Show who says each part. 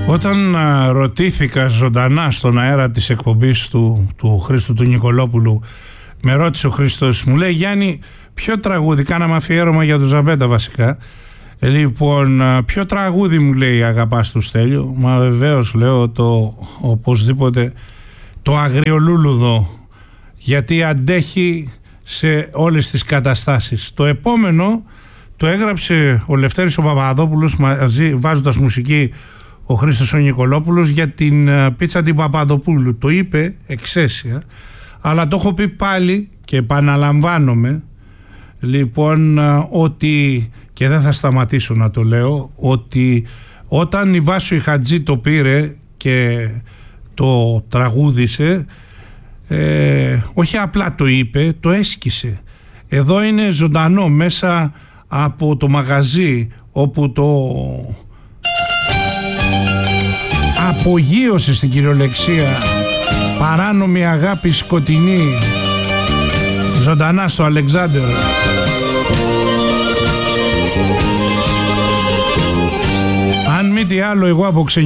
Speaker 1: Όταν ρωτήθηκα ζωντανά στον αέρα της εκπομπής του Χρήστου του Νικολόπουλου, με ρώτησε ο Χρήστος, μου λέει, Γιάννη, ποιο τραγούδι, κάναμε αφιέρωμα για τον Ζαμπέτα βασικά, λοιπόν, ποιο τραγούδι, μου λέει, αγαπάς του Στέλιο? Μα βεβαίως, λέω, οπωσδήποτε το Αγριολούλουδο, γιατί αντέχει σε όλες τις καταστάσεις. Το επόμενο το έγραψε ο Λευτέρης ο Παπαδόπουλος, μαζί βάζοντας μουσική ο Χρήστος ο Νικολόπουλος, για την πίτσα την Παπαδοπούλου. Το είπε εξαίσια, αλλά το έχω πει πάλι και επαναλαμβάνομαι, λοιπόν, ότι, και δεν θα σταματήσω να το λέω, ότι όταν η Βάσο η Χατζή το πήρε και το τραγούδισε, όχι απλά το είπε, το έσκησε. Εδώ είναι ζωντανό μέσα από το μαγαζί όπου το απογείωσε στην κυριολεξία παράνομη αγάπη σκοτεινή, ζωντανά στο Αλεξάνδερ. Αν μη τι άλλο, εγώ από